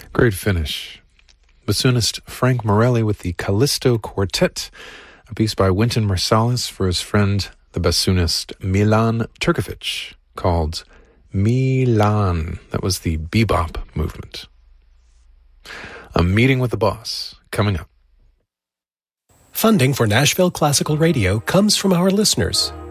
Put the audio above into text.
Great finish. Bassoonist Frank Morelli with the Callisto Quartet, a piece by Wynton Marsalis for his friend, the bassoonist Milan Turkovic, called Milan. That was the bebop movement. A Meeting with the Boss, coming up. Funding for Nashville Classical Radio comes from our listeners